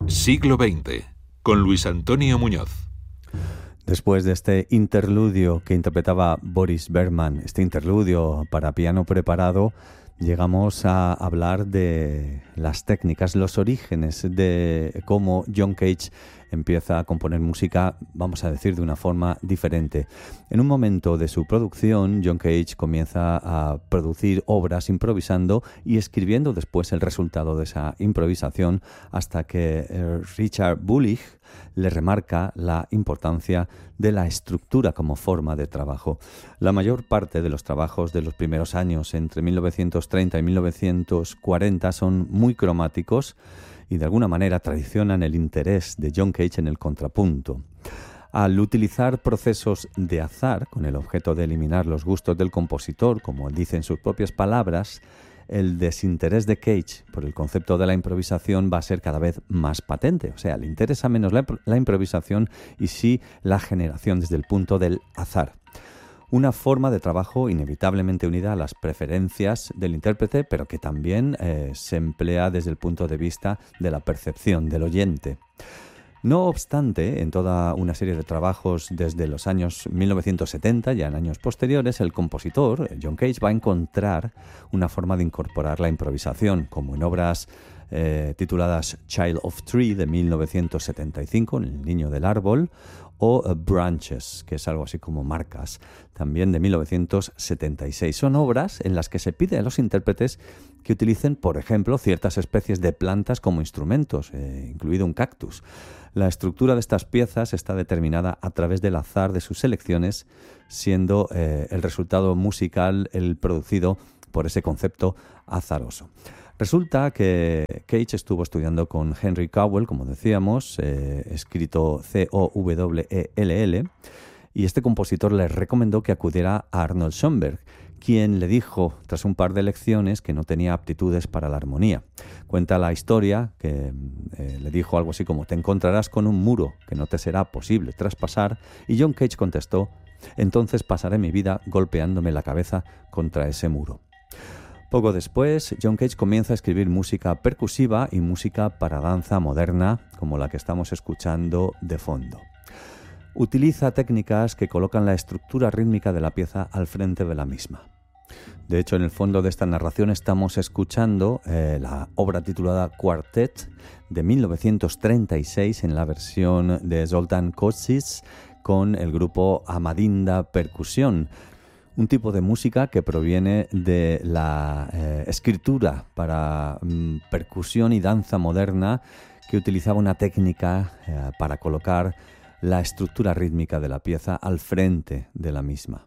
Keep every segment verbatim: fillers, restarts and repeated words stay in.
Siglo veinte, con Luis Antonio Muñoz. Después de este interludio que interpretaba Boris Berman, este interludio para piano preparado, llegamos a hablar de las técnicas, los orígenes de cómo John Cage empieza a componer música, vamos a decir, de una forma diferente. En un momento de su producción, John Cage comienza a producir obras improvisando y escribiendo después el resultado de esa improvisación, hasta que eh, Richard Bullich le remarca la importancia de la estructura como forma de trabajo. La mayor parte de los trabajos de los primeros años, entre mil novecientos treinta y mil novecientos cuarenta, son muy cromáticos y de alguna manera traicionan el interés de John Cage en el contrapunto. Al utilizar procesos de azar con el objeto de eliminar los gustos del compositor, como dice en sus propias palabras, el desinterés de Cage por el concepto de la improvisación va a ser cada vez más patente. O sea, le interesa menos la, la improvisación y sí la generación desde el punto del azar. Una forma de trabajo inevitablemente unida a las preferencias del intérprete, pero que también eh, se emplea desde el punto de vista de la percepción del oyente. No obstante, en toda una serie de trabajos desde los años mil novecientos setenta, ya en años posteriores, el compositor, John Cage, va a encontrar una forma de incorporar la improvisación, como en obras eh, tituladas Child of Tree de mil novecientos setenta y cinco, El niño del árbol, o uh, Branches, que es algo así como marcas, también de mil novecientos setenta y seis. Son obras en las que se pide a los intérpretes que utilicen, por ejemplo, ciertas especies de plantas como instrumentos, eh, incluido un cactus. La estructura de estas piezas está determinada a través del azar de sus selecciones, siendo eh, el resultado musical el producido por ese concepto azaroso. Resulta que Cage estuvo estudiando con Henry Cowell, como decíamos, eh, escrito C O W E L L, y este compositor le recomendó que acudiera a Arnold Schoenberg, quien le dijo, tras un par de lecciones, que no tenía aptitudes para la armonía. Cuenta la historia que eh, le dijo algo así como: te encontrarás con un muro que no te será posible traspasar, y John Cage contestó: entonces pasaré mi vida golpeándome la cabeza contra ese muro. Poco después, John Cage comienza a escribir música percusiva y música para danza moderna, como la que estamos escuchando de fondo. Utiliza técnicas que colocan la estructura rítmica de la pieza al frente de la misma. De hecho, en el fondo de esta narración estamos escuchando eh, la obra titulada Quartet de mil novecientos treinta y seis en la versión de Zoltán Košić con el grupo Amadinda Percusión. Un tipo de música que proviene de la eh, escritura para mm, percusión y danza moderna, que utilizaba una técnica eh, para colocar la estructura rítmica de la pieza al frente de la misma.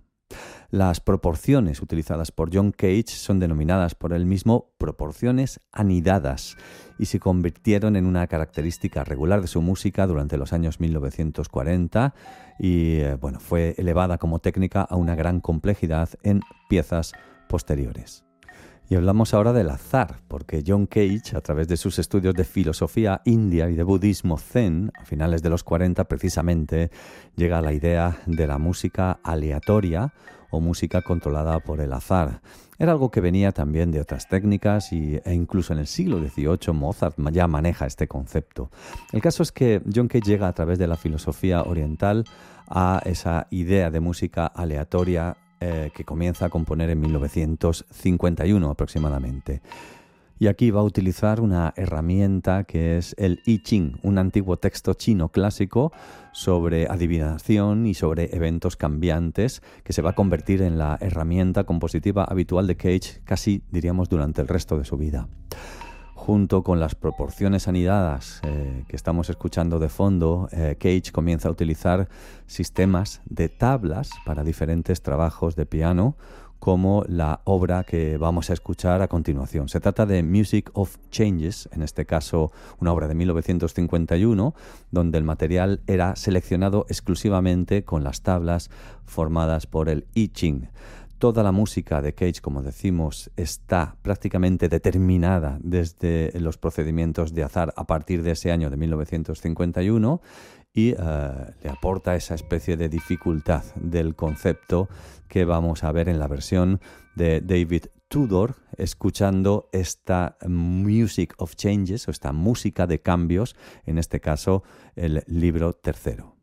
Las proporciones utilizadas por John Cage son denominadas por él mismo proporciones anidadas y se convirtieron en una característica regular de su música durante los años mil novecientos cuarenta y eh, bueno, fue elevada como técnica a una gran complejidad en piezas posteriores. Y hablamos ahora del azar, porque John Cage, a través de sus estudios de filosofía india y de budismo zen, a finales de los cuarenta precisamente, llega a la idea de la música aleatoria o música controlada por el azar. Era algo que venía también de otras técnicas y, e incluso en el siglo dieciocho Mozart ya maneja este concepto. El caso es que John Cage llega a través de la filosofía oriental a esa idea de música aleatoria Eh, que comienza a componer en mil novecientos cincuenta y uno aproximadamente. Y aquí va a utilizar una herramienta que es el I Ching, un antiguo texto chino clásico sobre adivinación y sobre eventos cambiantes, que se va a convertir en la herramienta compositiva habitual de Cage, casi diríamos durante el resto de su vida. Junto con las proporciones anidadas eh, que estamos escuchando de fondo, eh, Cage comienza a utilizar sistemas de tablas para diferentes trabajos de piano, como la obra que vamos a escuchar a continuación. Se trata de Music of Changes, en este caso una obra de mil novecientos cincuenta y uno, donde el material era seleccionado exclusivamente con las tablas formadas por el I Ching. Toda la música de Cage, como decimos, está prácticamente determinada desde los procedimientos de azar a partir de ese año de mil novecientos cincuenta y uno y uh, le aporta esa especie de dificultad del concepto que vamos a ver en la versión de David Tudor, escuchando esta Music of Changes, o esta música de cambios, en este caso el libro tercero.